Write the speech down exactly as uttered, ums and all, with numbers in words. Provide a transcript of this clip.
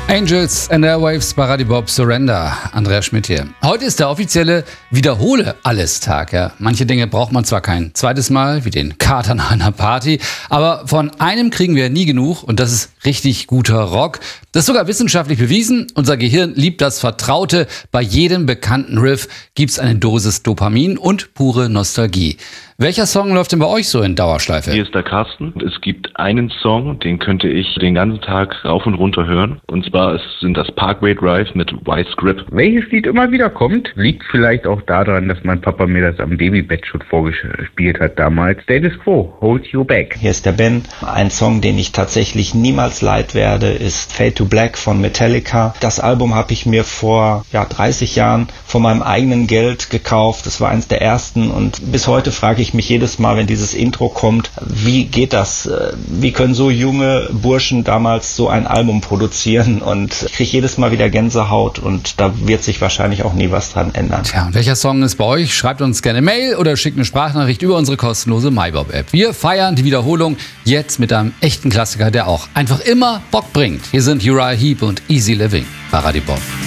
Angels and Airwaves bei Radio Bob Surrender. Andreas Schmidt hier. Heute ist der offizielle Wiederhole-Alles-Tag. Ja. Manche Dinge braucht man zwar kein zweites Mal, wie den Kater nach einer Party, aber von einem kriegen wir nie genug und das ist richtig guter Rock. Das ist sogar wissenschaftlich bewiesen. Unser Gehirn liebt das Vertraute. Bei jedem bekannten Riff gibt's eine Dosis Dopamin und pure Nostalgie. Welcher Song läuft denn bei euch so in Dauerschleife? Hier ist der Carsten. Es gibt einen Song, den könnte ich den ganzen Tag rauf und runter hören. Und zwar ist, sind das Parkway Drive mit Wise Grip. Welches Lied immer wieder kommt, liegt vielleicht auch daran, dass mein Papa mir das am Babybett schon vorgespielt hat damals. Status Quo, Hold You Back. Hier ist der Ben. Ein Song, den ich tatsächlich niemals leid werde, ist Fade to Black von Metallica. Das Album habe ich mir vor ja, dreißig Jahren von meinem eigenen Geld gekauft. Das war eins der ersten und bis heute frage ich mich jedes Mal, wenn dieses Intro kommt, wie geht das? Wie können so junge Burschen damals so ein Album produzieren? Und ich kriege jedes Mal wieder Gänsehaut und da wird sich wahrscheinlich auch nie was dran ändern. Tja, und welcher Song ist bei euch? Schreibt uns gerne Mail oder schickt eine Sprachnachricht über unsere kostenlose MyBob-App. Wir feiern die Wiederholung jetzt mit einem echten Klassiker, der auch einfach immer Bock bringt. Hier sind Uriah Heep und Easy Living bei Radio Bob.